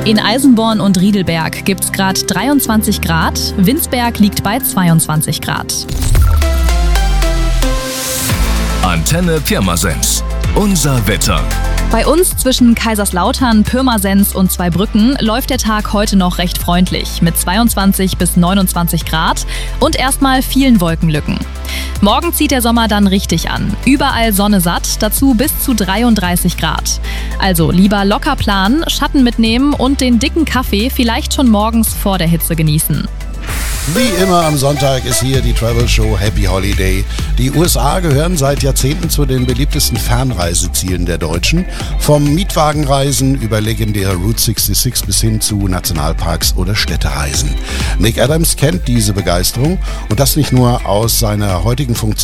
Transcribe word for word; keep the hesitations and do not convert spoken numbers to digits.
In Eisenborn und Riedelberg gibt's gerade dreiundzwanzig Grad, Winsberg liegt bei zweiundzwanzig Grad. Antenne Pirmasens. Unser Wetter. Bei uns zwischen Kaiserslautern, Pirmasens und Zweibrücken läuft der Tag heute noch recht freundlich mit zweiundzwanzig bis neunundzwanzig Grad und erstmal vielen Wolkenlücken. Morgen zieht der Sommer dann richtig an. Überall Sonne satt, dazu bis zu dreiunddreißig Grad. Also lieber locker planen, Schatten mitnehmen und den dicken Kaffee vielleicht schon morgens vor der Hitze genießen. Wie immer am Sonntag ist hier die Travel Show Happy Holiday. Die U S A gehören seit Jahrzehnten zu den beliebtesten Fernreisezielen der Deutschen. Vom Mietwagenreisen über legendäre Route sechsundsechzig bis hin zu Nationalparks oder Städtereisen. Nick Adams kennt diese Begeisterung und das nicht nur aus seiner heutigen Funktion